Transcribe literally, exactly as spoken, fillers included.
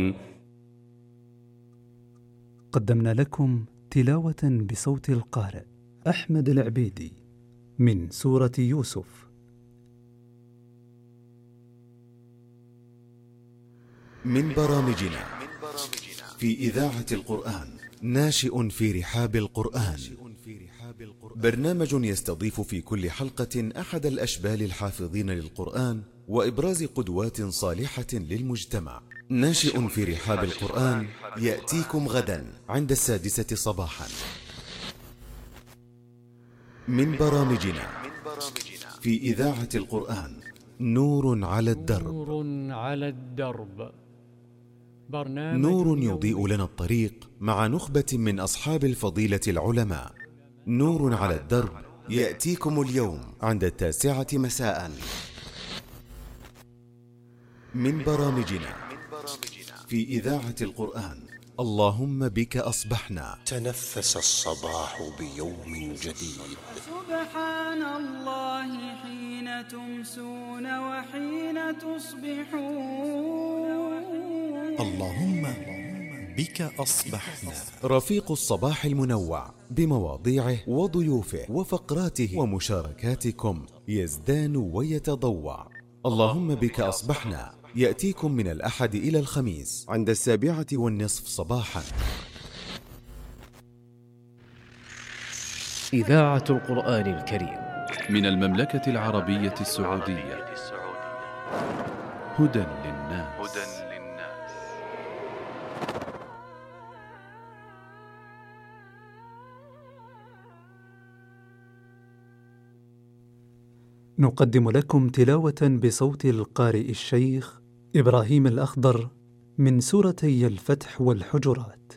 قدمنا لكم تلاوة بصوت القارئ أحمد العبيدي من سورة يوسف. من برامجنا في إذاعة القرآن ناشئ في رحاب القرآن، برنامج يستضيف في كل حلقة أحد الأشبال الحافظين للقرآن وإبراز قدوات صالحة للمجتمع. ناشئ في رحاب القرآن يأتيكم غدا عند السادسة صباحا. من برامجنا في إذاعة القرآن نور على الدرب. نور على الدرب، برنامج نور يضيء لنا الطريق مع نخبة من أصحاب الفضيلة العلماء. نور على الدرب يأتيكم اليوم عند التاسعة مساء. من برامجنا في إذاعة القرآن اللهم بك أصبحنا. تنفس الصباح بيوم جديد. سبحان الله حين تمسون وحين تصبحون. اللهم بك أصبحنا. رفيق الصباح المنوع بمواضيعه وضيوفه وفقراته ومشاركاتكم يزدان ويتضوع. اللهم بك أصبحنا يأتيكم من الأحد إلى الخميس عند السابعة والنصف صباحا. إذاعة القرآن الكريم من المملكة العربية السعودية. هدى للناس. نقدم لكم تلاوة بصوت القارئ الشيخ إبراهيم الأخضر من سورتي الفتح والحجرات.